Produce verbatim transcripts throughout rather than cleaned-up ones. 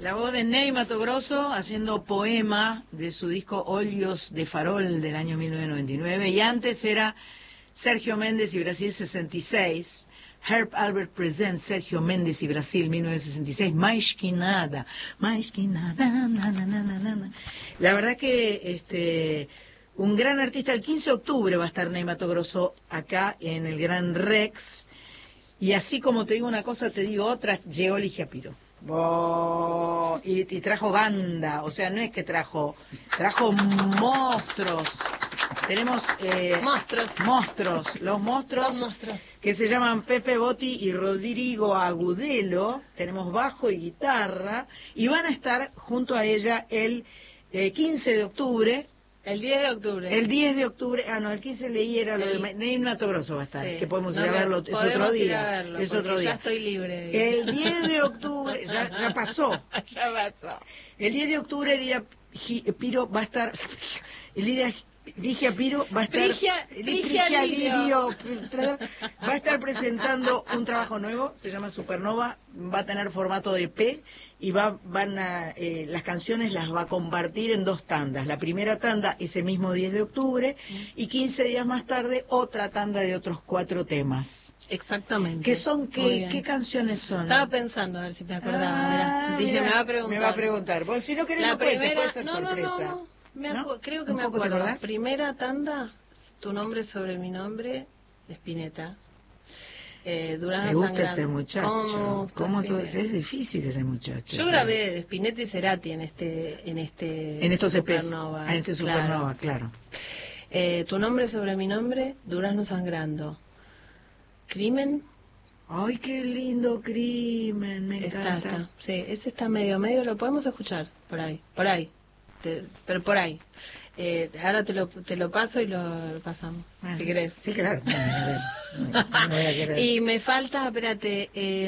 La voz de Ney Matogrosso haciendo poema de su disco Óleos de Farol del año mil novecientos noventa y nueve, y antes era Sergio Méndez y Brasil sesenta y seis, Herb Albert Presents Sergio Méndez y Brasil mil novecientos sesenta y seis, Mais que nada, mais que nada, na, na, na, na, na. La verdad que este un gran artista. El quince de octubre va a estar Ney Matogrosso acá en el Gran Rex, y así como te digo una cosa, te digo otra, llegó Ligia Piro. Oh, y, y trajo banda, o sea, no es que trajo, trajo monstruos. Tenemos eh, monstruos, monstruos, los monstruos, monstruos que se llaman Pepe Botti y Rodrigo Agudelo. Tenemos bajo y guitarra, y van a estar junto a ella el eh, quince de octubre. El diez de octubre. El diez de octubre, ah no, el quince leí era lo el... de Ney Matogrosso va a estar, sí, que podemos no ir a verlo, es otro día. Verlo, es otro día. Ya estoy libre. El diez de octubre, ya, ya pasó. ya pasó. El diez de octubre Lidia Piro va a estar, Lidia Ligia Piro va a estar, Ligia, Ligia, Ligia Lidio. Lidio va a estar presentando un trabajo nuevo, se llama Supernova, va a tener formato de E P, y va, van a, eh, las canciones las va a compartir en dos tandas. La primera tanda ese mismo diez de octubre, y quince días más tarde otra tanda de otros cuatro temas. Exactamente. ¿Qué son? ¿Qué, ¿qué canciones son? Estaba pensando a ver si me acordaba. Ah, mirá. Dije, mirá, me va a preguntar. Me va a preguntar. Vos, si no querés, la no cuentes, primera... puede ser no, sorpresa. No, no, no. Me ¿No? Creo que me poco acuerdo. Te Primera tanda, Tu nombre sobre mi nombre, de Spinetta. Eh, Durano Me gusta Sangrando. ese muchacho. ¿Cómo, ¿Cómo tú? Es difícil ese muchacho. Yo grabé de Spinetta y Cerati en este en este en estos Supernova. E Pes, en este Supernova, claro. claro. Eh, Tu nombre sobre mi nombre, Durazno Sangrando. Crimen. Ay, qué lindo Crimen, me encanta. Está, está. Sí, ese está medio, medio, lo podemos escuchar, por ahí, por ahí, te, pero por ahí. Eh, ahora te lo, te lo paso y lo, lo pasamos, ah, si querés. Sí, claro. No, no, no, no voy a y me falta, espérate, eh,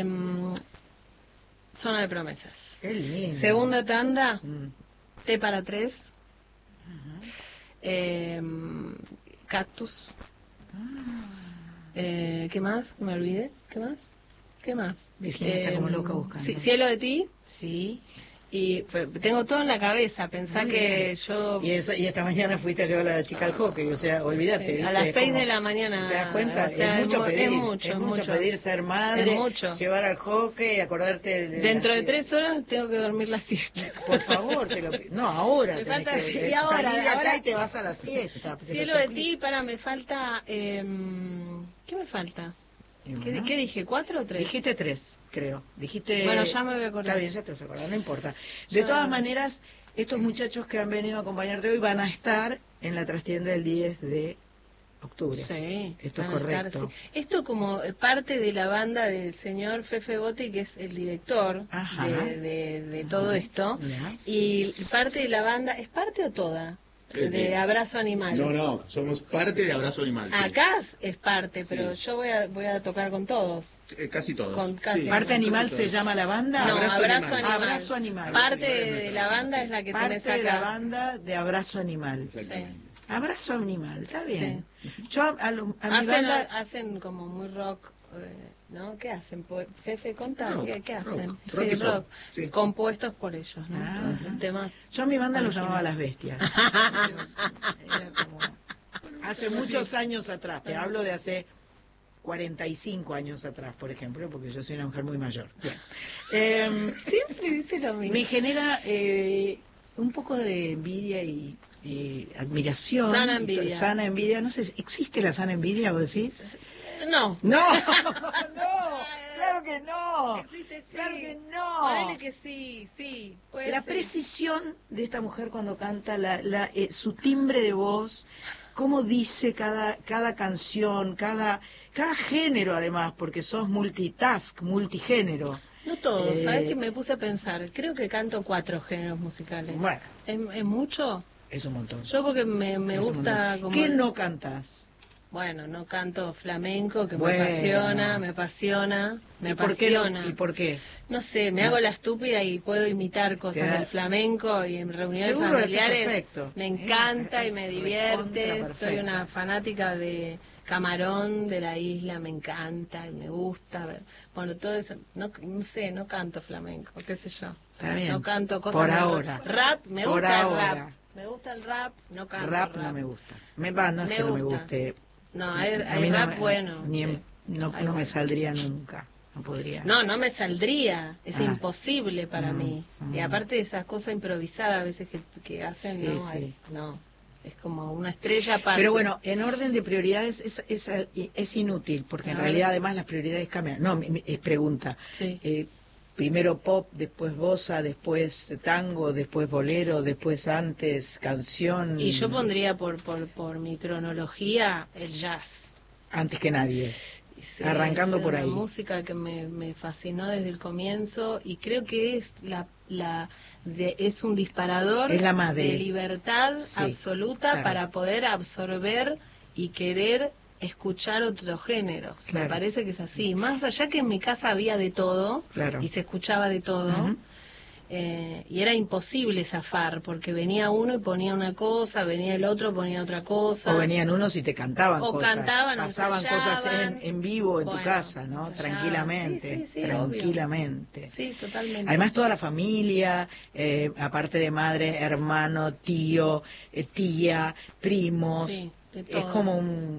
Zona de Promesas. Qué lindo. Segunda tanda, mm. T para tres, uh-huh. eh, Cactus. Ah. Eh, ¿Qué más? ¿Me olvidé? ¿Qué más? ¿Qué más? Virginia eh, está como loca buscando. Sí, Cielo de ti. Sí. Y tengo todo en la cabeza, pensá Muy que bien. yo... Y, eso, y esta mañana fuiste a llevar a la chica al hockey, o sea, olvídate. Sí, a las seis de la mañana. ¿Te das cuenta? O sea, es, mucho es, pedir, es mucho, es mucho mucho pedir ser madre, es mucho. Llevar al hockey, acordarte... De Dentro de tres horas tengo que dormir la siesta. Por favor, te lo pido. No, ahora. Me falta que, sí, te, ahora, salí de acá ahora y te vas a la siesta. Cielo de ti, para, me falta... Eh, ¿Qué me falta? ¿Qué, ¿Qué dije? ¿Cuatro o tres? Dijiste tres, creo. Dijiste... Bueno, ya me voy a acordar. Está bien, ya te vas a acordar, no importa. De ya todas maneras, estos muchachos que han venido a acompañarte hoy van a estar en la trastienda el diez de octubre. Sí. Esto es correcto. Estar, sí. Esto como parte de la banda del señor Fefe Botti, que es el director de, de, de todo Ajá. esto. Ya. Y parte de la banda, ¿es parte o toda? De, de Abrazo Animal. No, no, somos parte de Abrazo Animal. Sí. Acá es parte, pero sí. yo voy a voy a tocar con todos. Eh, casi todos. Con casi sí. ¿Parte Animal se llama la banda? No, Abrazo, Abrazo Animal. Animal. Abrazo Animal. Parte de, de la banda sí. es la que parte tenés acá. de la banda de Abrazo Animal. Exactamente. Sí. Abrazo Animal, está bien. Sí. Yo a, a, a mi hacen, banda... hacen como muy rock, eh, ¿no? ¿Qué hacen? Fefe, contá, rock, ¿qué, ¿qué hacen? Rock, sí, rock, rock. rock. Sí. Compuestos por ellos, ¿no? Ah, los temas. Yo a mi banda lo llamaba Las Bestias. Era como... Hace muchos años atrás, te hablo de hace cuarenta y cinco años atrás, por ejemplo, porque yo soy una mujer muy mayor. Bien. Eh, Siempre dice lo mismo. Me genera eh, un poco de envidia y eh, admiración. Sana envidia. Y sana envidia. No sé, ¿existe la sana envidia, vos decís? No. No, no, claro que no. Existe, sí. Claro que no. Ponele que sí, sí. Puede la ser. Precisión de esta mujer cuando canta, la, la, eh, su timbre de voz, cómo dice cada, cada canción, cada, cada género además, porque sos multitask, multigénero. No todos, eh, ¿sabes qué me puse a pensar? Creo que canto cuatro géneros musicales. Bueno. ¿Es, es mucho? Es un montón. Yo porque me, me gusta... Como... ¿Qué no cantás? Bueno, no canto flamenco, que bueno. me apasiona, me apasiona, me ¿Y apasiona. Por qué no? ¿Y por qué? No sé, me no. hago la estúpida y puedo imitar cosas del flamenco y en reuniones Seguro familiares. Perfecto. Me encanta y me divierte. Soy una fanática de Camarón de la Isla me encanta, me gusta. Bueno, todo eso, no, no sé, no canto flamenco, qué sé yo. Está bien. No canto cosas Por de ahora. Rap, me Por gusta ahora. el rap. Me gusta el rap, no canto Rap, rap. no me gusta. Me va, no es Me que no me gusta. guste. No, hay, A hay mí no rap me- bueno. ni en- sí. no, Hay no me bueno. saldría nunca. No podría. No, no me saldría, es Ah. imposible para Mm, mí. mm. Y aparte de esas cosas improvisadas a veces que, que hacen, Sí, no, sí. es, no, es como una estrella aparte. Pero bueno, en orden de prioridades es, es, es inútil, porque en Ahora- realidad además las prioridades cambian. No, mi- mi- es pregunta. Sí. Eh, primero pop, después bossa, después tango, después bolero, después antes canción. Y yo pondría por, por, por mi cronología el jazz. Antes que nadie. Sí, Arrancando es por una ahí. música que me, me fascinó desde el comienzo y creo que es la, la de, es un disparador Es la madre. de libertad Sí, absoluta claro. para poder absorber y querer escuchar otros géneros. Claro. Me parece que es así. Más allá que en mi casa había de todo Claro. y se escuchaba de todo. Ujú. Eh, y era imposible zafar porque venía uno y ponía una cosa, venía el otro ponía otra cosa. O venían unos y te cantaban O cosas. cantaban, o Pasaban ensayaban. cosas en, en vivo en Bueno, tu casa, ¿no? ensayaban. Tranquilamente. Sí, sí, sí, tranquilamente. Sí, totalmente. Además toda la familia, eh, aparte de madre, hermano, tío, eh, tía, primos, Sí, de es todo. como un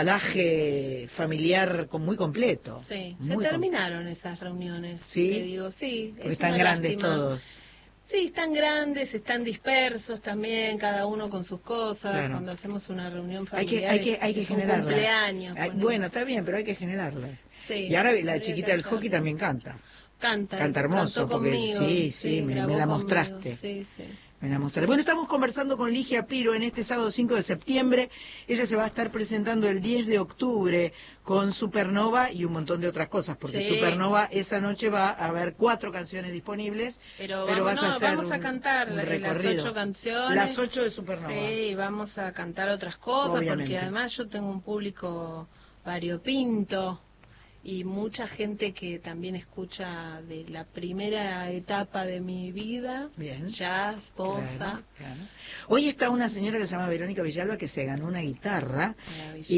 musicalaje familiar con- muy completo. Sí, muy se com- terminaron esas reuniones. ¿Sí? Te digo, sí. Porque es están una grandes lástima. todos. Sí, están grandes, están dispersos también, cada uno con sus cosas. Claro. Cuando hacemos una reunión Hay que, familiar hay que, es- hay que es un generarla. cumpleaños. Hay- ponele. bueno, está bien, pero hay que generarla. Sí, Y ahora la habría chiquita que del hockey hacerlo. también canta. Canta, Canta hermoso, cantó porque conmigo, sí, sí, me- grabó me la conmigo, mostraste. Sí, sí. Me la mostraré. Bueno, estamos conversando con Ligia Piro en este sábado cinco de septiembre. Ella se va a estar presentando el diez de octubre con Supernova y un montón de otras cosas, porque Sí. Supernova esa noche va a haber cuatro canciones disponibles, Pero, pero, vamos, vas a no, hacer vamos a un- cantar un la- las recorrido. ocho canciones. Las ocho de Supernova. Sí, vamos a cantar otras cosas, Obviamente. porque además yo tengo un público variopinto y mucha gente que también escucha de la primera etapa de mi vida, Bien. jazz, bossa. Claro, claro. Hoy está una señora que se llama Verónica Villalba que se ganó una guitarra Maravilloso.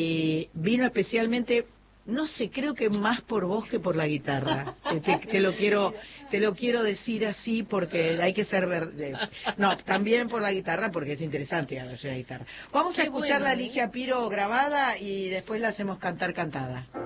y vino especialmente, no sé, creo que más por vos que por la guitarra. Eh, te, te lo quiero, te lo quiero decir así porque hay que ser ver- eh, no, también por la guitarra porque es interesante la guitarra. Vamos a Qué escuchar bueno, la ¿eh? Ligia Piro grabada y después la hacemos cantar cantada.